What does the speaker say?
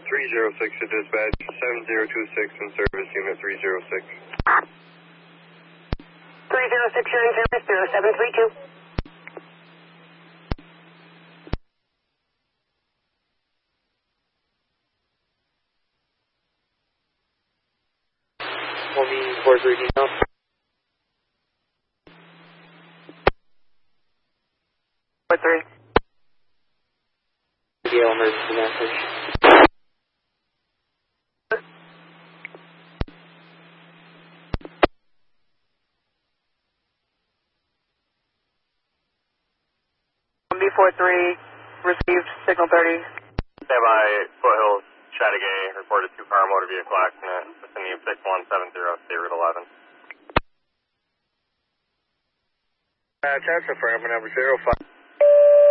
306 to dispatch, 7026 in service, unit 306. 306, you're in service, 0732. We'll be 430 now. What 3? Gale emergency message. B43, received, signal 30. Stand by, Foothills, Chattagay, reported 2-car motor vehicle accident, vicinity of 6170, State Route 11. That's affirmative, number 05.